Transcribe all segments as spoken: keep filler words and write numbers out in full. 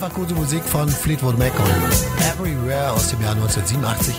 einfach gute Musik von Fleetwood Mac und Everywhere aus dem Jahr neunzehnhundertsiebenundachtzig.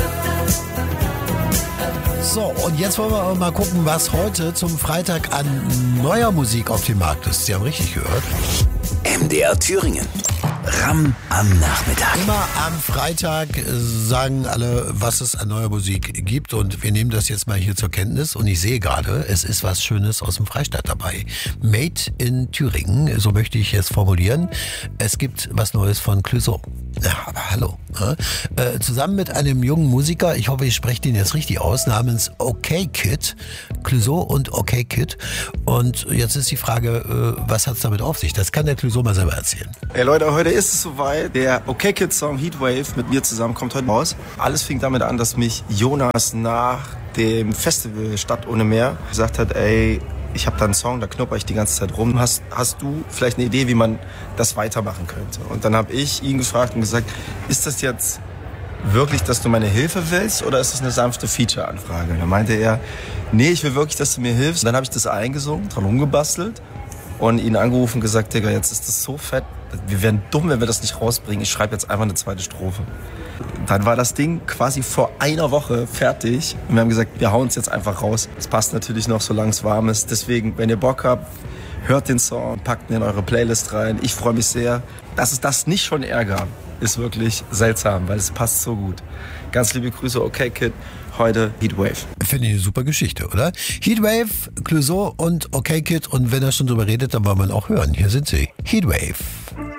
So, und jetzt wollen wir mal gucken, was heute zum Freitag an neuer Musik auf dem Markt ist. Sie haben richtig gehört. M D R Thüringen. Ram am Nachmittag. Immer am Freitag sagen alle, was es an neuer Musik gibt, und wir nehmen das jetzt mal hier zur Kenntnis, und ich sehe gerade, es ist was Schönes aus dem Freistaat dabei. Made in Thüringen, so möchte ich es formulieren. Es gibt was Neues von Clouseau. Ja, aber hallo. Ne? Äh, zusammen mit einem jungen Musiker, ich hoffe, ich spreche den jetzt richtig aus, namens OkKid, Clouseau und OkKid. Und jetzt ist die Frage, äh, was hat es damit auf sich? Das kann der Clouseau mal selber erzählen. Hey Leute, heute ist es soweit. Der OkKid-Song Heatwave mit mir zusammen kommt heute raus. Alles fing damit an, dass mich Jonas nach dem Festival Stadt ohne Meer gesagt hat, ey, ich habe da einen Song, da knupper ich die ganze Zeit rum. Hast, hast du vielleicht eine Idee, wie man das weitermachen könnte? Und dann habe ich ihn gefragt und gesagt, ist das jetzt wirklich, dass du meine Hilfe willst, oder ist das eine sanfte Feature-Anfrage? Da meinte er, nee, ich will wirklich, dass du mir hilfst. Und dann habe ich das eingesungen, dran rumgebastelt und ihn angerufen und gesagt, Digga, jetzt ist das so fett, wir wären dumm, wenn wir das nicht rausbringen. Ich schreibe jetzt einfach eine zweite Strophe. Dann war das Ding quasi vor einer Woche fertig. Und wir haben gesagt, wir hauen es jetzt einfach raus. Es passt natürlich noch, solange es warm ist. Deswegen, wenn ihr Bock habt, hört den Song, packt ihn in eure Playlist rein. Ich freue mich sehr. Dass es das nicht schon eher gab, ist wirklich seltsam, weil es passt so gut. Ganz liebe Grüße, OkKid. Heute Heatwave. Finde ich eine super Geschichte, oder? Heatwave, Clouseau und OkKid. Und wenn er schon drüber redet, dann wollen wir ihn auch hören. Hier sind sie. Heatwave.